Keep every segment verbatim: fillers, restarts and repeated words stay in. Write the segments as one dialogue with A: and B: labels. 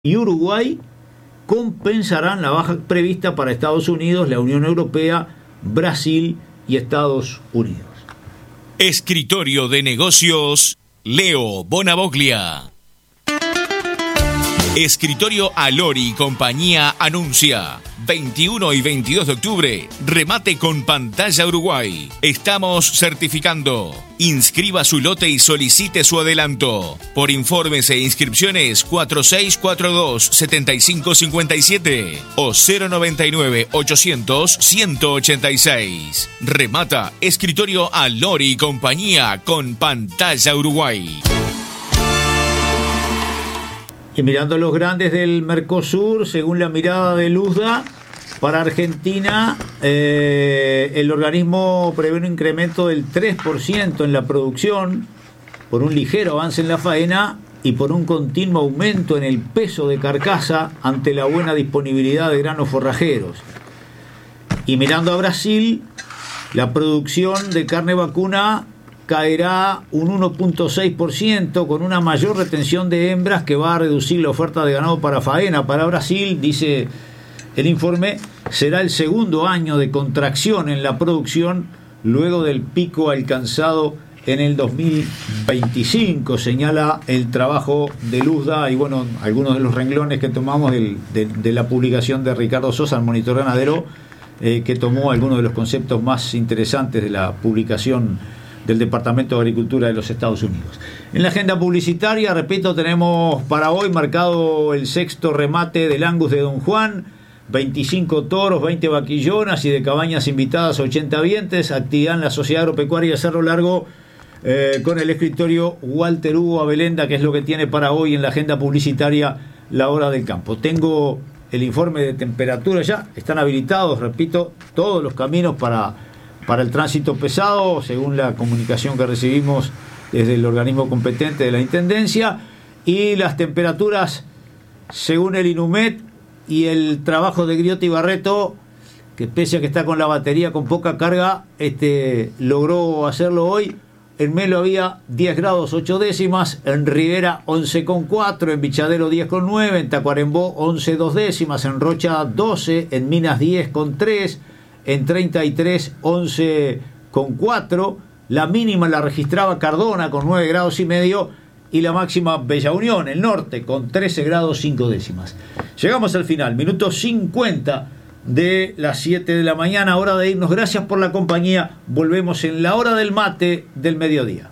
A: y Uruguay compensarán la baja prevista para Estados Unidos, la Unión Europea, Brasil y Estados Unidos.
B: Escritorio de Negocios, Leo Bonavoglia. Escritorio Alori y compañía anuncia veintiuno y veintidós de octubre, remate con pantalla Uruguay. Estamos certificando. Inscriba su lote y solicite su adelanto. Por informes e inscripciones cuatro seis cuatro dos, siete cinco cinco siete o cero noventa y nueve, ochocientos, ciento ochenta y seis. Remata Escritorio Alori y compañía con pantalla Uruguay.
A: Y mirando los grandes del Mercosur, según la mirada de Luzda, para Argentina eh, el organismo prevé un incremento del tres por ciento en la producción, por un ligero avance en la faena y por un continuo aumento en el peso de carcasa ante la buena disponibilidad de granos forrajeros. Y mirando a Brasil, la producción de carne vacuna caerá un uno punto seis por ciento con una mayor retención de hembras que va a reducir la oferta de ganado para faena. Para Brasil, dice el informe, será el segundo año de contracción en la producción luego del pico alcanzado en el dos mil veinticinco, señala el trabajo de Luzda y bueno, algunos de los renglones que tomamos del, de, de la publicación de Ricardo Sosa, el monitor ganadero, eh, que tomó algunos de los conceptos más interesantes de la publicación del Departamento de Agricultura de los Estados Unidos. En la agenda publicitaria, repito, tenemos para hoy marcado el sexto remate del Angus de Don Juan, veinticinco toros, veinte vaquillonas y de cabañas invitadas ochenta vientes, actividad en la Sociedad Agropecuaria Cerro Largo, eh, con el escritorio Walter Hugo Abelenda, que es lo que tiene para hoy en la agenda publicitaria La Hora del Campo. Tengo el informe de temperatura ya, están habilitados, repito, todos los caminos para para el tránsito pesado, según la comunicación que recibimos desde el organismo competente de la Intendencia, y las temperaturas, según el INUMED y el trabajo de Griotti Barreto, que pese a que está con la batería con poca carga, este logró hacerlo hoy. En Melo había diez grados ocho décimas, en Rivera once coma cuatro, en Bichadero diez coma nueve, en Tacuarembó once dos décimas, en Rocha doce, en Minas diez coma tres, en treinta y tres, once coma cuatro, la mínima la registraba Cardona con nueve grados y medio y la máxima Bella Unión, el norte, con trece grados cinco décimas. Llegamos al final, minuto cincuenta de las siete de la mañana, hora de irnos. Gracias por la compañía, volvemos en la hora del mate del mediodía.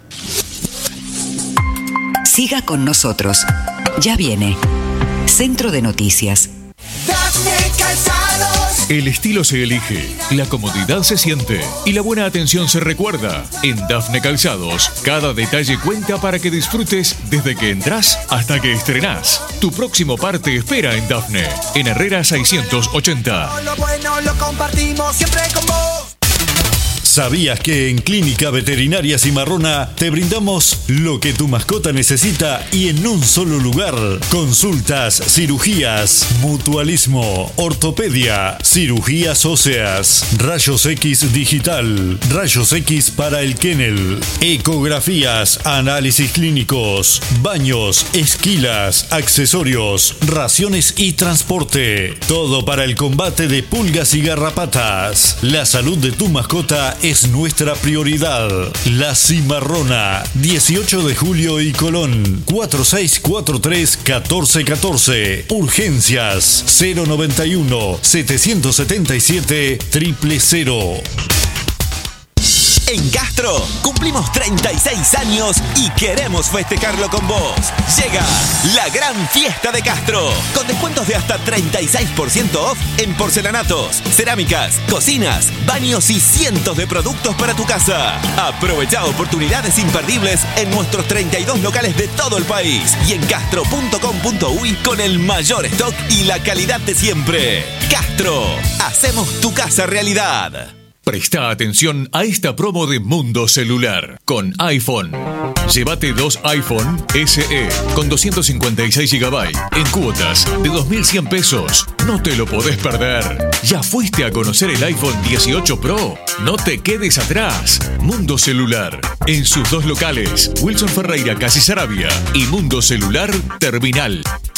C: Siga con nosotros, ya viene Centro de Noticias.
B: El estilo se elige, la comodidad se siente y la buena atención se recuerda. En Dafne Calzados, cada detalle cuenta para que disfrutes desde que entras hasta que estrenás. Tu próximo par te espera en Dafne, en Herrera seiscientos ochenta.
D: Lo bueno lo compartimos siempre con vos.
E: ¿Sabías que en Clínica Veterinaria Cimarrona te brindamos lo que tu mascota necesita y en un solo lugar? Consultas, cirugías, mutualismo, ortopedia, cirugías óseas, rayos X digital, rayos X para el kennel, ecografías, análisis clínicos, baños, esquilas, accesorios, raciones y transporte. Todo para el combate de pulgas y garrapatas. La salud de tu mascota es nuestra prioridad. La Cimarrona, dieciocho de julio y Colón, cuatro seis cuatro tres, uno cuatro uno cuatro. Urgencias cero noventa y uno, setecientos setenta y siete, cero cero cero.
F: En Castro cumplimos treinta y seis años y queremos festejarlo con vos. Llega la gran fiesta de Castro, con descuentos de hasta treinta y seis por ciento off en porcelanatos, cerámicas, cocinas, baños y cientos de productos para tu casa. Aprovecha oportunidades imperdibles en nuestros treinta y dos locales de todo el país y en castro punto com punto uy con el mayor stock y la calidad de siempre. Castro, hacemos tu casa realidad.
B: Presta atención a esta promo de Mundo Celular con iPhone. Llévate dos iPhone S E con doscientos cincuenta y seis gigabytes en cuotas de dos mil cien pesos. No te lo podés perder. ¿Ya fuiste a conocer el iPhone dieciocho Pro? No te quedes atrás. Mundo Celular, en sus dos locales, Wilson Ferreira, Casi Sarabia y Mundo Celular Terminal.